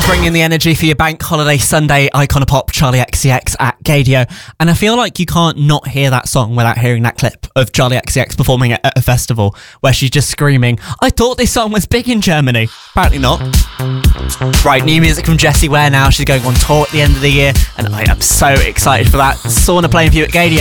Bringing the energy for your bank holiday Sunday, icon of pop, Charli XCX at Gaydio. And I feel like you can't not hear that song without hearing that clip of Charli XCX performing at a festival where she's just screaming, I thought this song was big in Germany. Apparently not. Right, new music from Jessie Ware now. She's going on tour at the end of the year, and I am so excited for that. Sauna playing for you at Gaydio.